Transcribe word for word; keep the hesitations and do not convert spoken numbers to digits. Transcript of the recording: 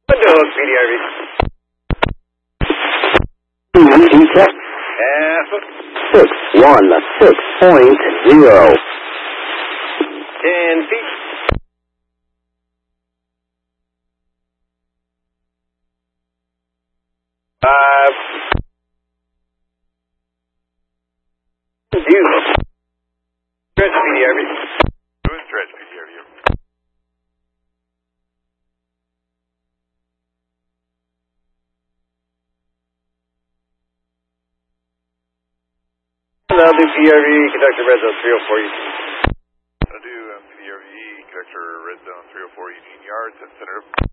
Window hook, P D R V. Check. Half hook. six one six point zero. Ten feet. Five. Two. Stretch, P D R V. Doing stretch, P D R V. I'll do P D R V, conductor red zone three oh four Eugene. I'll do um, P D R V, conductor red zone three oh four Eugene Yards, and center.